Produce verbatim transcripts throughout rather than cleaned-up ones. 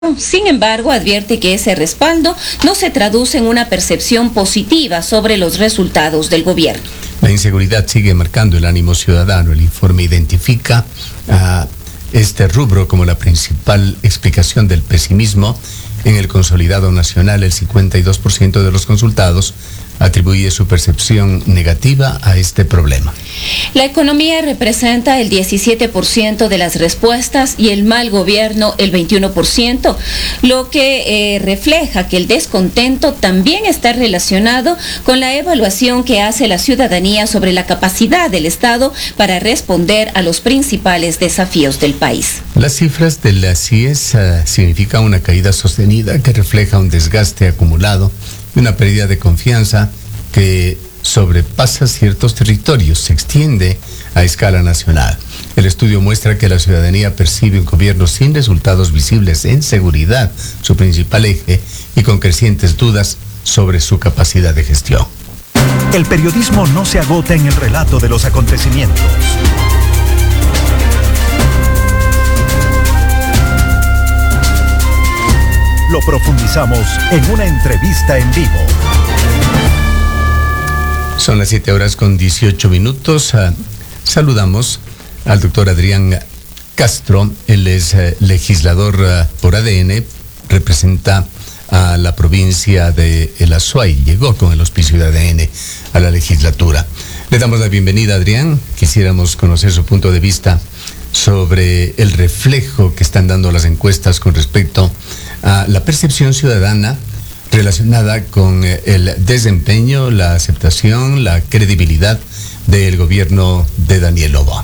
Sin embargo, advierte que ese respaldo no se traduce en una percepción positiva sobre los resultados del gobierno. La inseguridad sigue marcando el ánimo ciudadano. El informe identifica a este rubro como la principal explicación del pesimismo. En el consolidado nacional, el cincuenta y dos por ciento de los consultados atribuye su percepción negativa a este problema. La economía representa el diecisiete por ciento de las respuestas y el mal gobierno el veintiuno por ciento, lo que eh, refleja que el descontento también está relacionado con la evaluación que hace la ciudadanía sobre la capacidad del Estado para responder a los principales desafíos del país. Las cifras de la C I E S uh, significan una caída sostenida que refleja un desgaste acumulado y una pérdida de confianza que sobrepasa ciertos territorios, se extiende a escala nacional. El estudio muestra que la ciudadanía percibe un gobierno sin resultados visibles en seguridad, su principal eje, y con crecientes dudas sobre su capacidad de gestión. El periodismo no se agota en el relato de los acontecimientos. Lo profundizamos en una entrevista en vivo. Son las siete horas con dieciocho minutos. Uh, saludamos al doctor Adrián Castro. Él es uh, legislador uh, por A D N, representa a la provincia de El Azuay. Llegó con el auspicio de A D N a la legislatura. Le damos la bienvenida, Adrián. Quisiéramos conocer su punto de vista sobre el reflejo que están dando las encuestas con respecto a la percepción ciudadana relacionada con el desempeño, la aceptación, la credibilidad del gobierno de Daniel Noboa.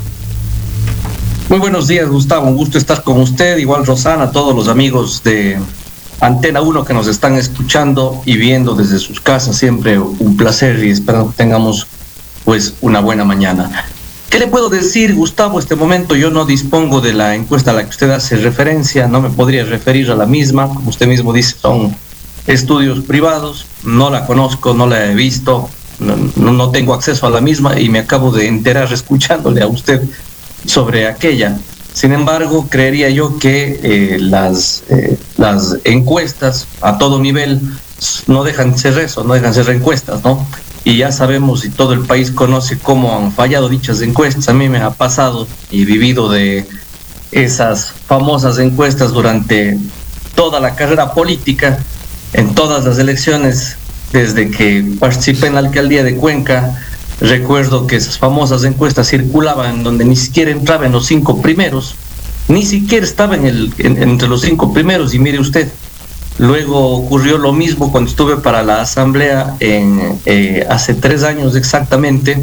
Muy buenos días, Gustavo, un gusto estar con usted, igual Rosana, todos los amigos de Antena uno que nos están escuchando y viendo desde sus casas, siempre un placer y espero que tengamos pues una buena mañana. ¿Qué le puedo decir, Gustavo? Este momento yo no dispongo de la encuesta a la que usted hace referencia, no me podría referir a la misma, como usted mismo dice, son estudios privados, no la conozco, no la he visto, no, no tengo acceso a la misma y me acabo de enterar escuchándole a usted sobre aquella. Sin embargo, creería yo que eh, las, eh, las encuestas a todo nivel no dejan ser eso, no dejan ser encuestas, ¿no? Y ya sabemos y todo el país conoce cómo han fallado dichas encuestas. A mí me ha pasado y vivido de esas famosas encuestas durante toda la carrera política, en todas las elecciones, desde que participé en la alcaldía de Cuenca. Recuerdo que esas famosas encuestas circulaban donde ni siquiera entraba en los cinco primeros, ni siquiera estaba en el, en, entre los cinco primeros, y mire usted, luego ocurrió lo mismo cuando estuve para la asamblea en, eh, hace tres años exactamente,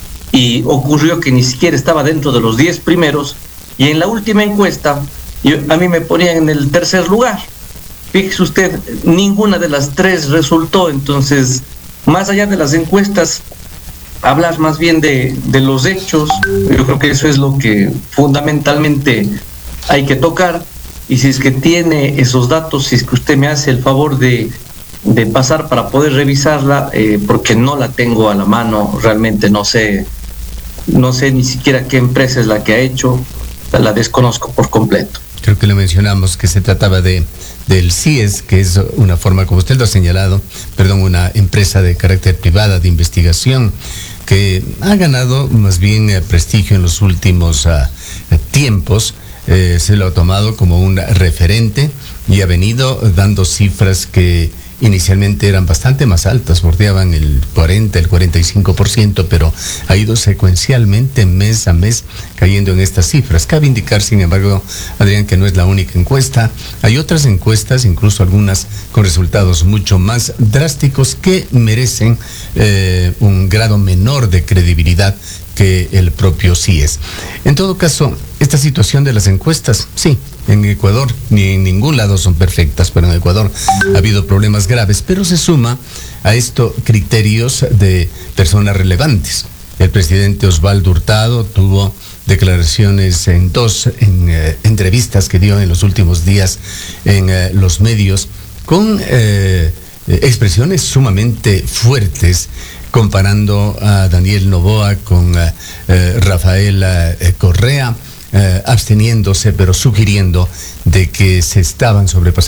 y ocurrió que ni siquiera estaba dentro de los diez primeros, y en la última encuesta yo, a mí me ponían en el tercer lugar. Fíjese usted, ninguna de las tres resultó. Entonces, más allá de las encuestas, hablar más bien de, de los hechos. Yo creo que eso es lo que fundamentalmente hay que tocar. Y si es que tiene esos datos, si es que usted me hace el favor de, de pasar para poder revisarla, eh, porque no la tengo a la mano, realmente no sé, no sé ni siquiera qué empresa es la que ha hecho, la desconozco por completo. Creo que le mencionamos que se trataba de del C I E S, que es una forma, como usted lo ha señalado, perdón, una empresa de carácter privada de investigación que ha ganado más bien eh, prestigio en los últimos uh, tiempos. Eh, se lo ha tomado como un referente y ha venido dando cifras que inicialmente eran bastante más altas, bordeaban el cuarenta, el cuarenta y cinco por ciento, pero ha ido secuencialmente mes a mes cayendo en estas cifras. Cabe indicar, sin embargo, Adrián, que no es la única encuesta. Hay otras encuestas, incluso algunas con resultados mucho más drásticos, que merecen eh, un grado menor de credibilidad que el propio C I E S. En todo caso, esta situación de las encuestas, sí, en Ecuador ni en ningún lado son perfectas, pero en Ecuador ha habido problemas graves, pero se suma a esto criterios de personas relevantes. El presidente Osvaldo Hurtado tuvo declaraciones en dos en, eh, entrevistas que dio en los últimos días en eh, los medios con eh, expresiones sumamente fuertes, comparando a Daniel Noboa con uh, uh, Rafael uh, Correa, eh, absteniéndose, pero sugiriendo de que se estaban sobrepasando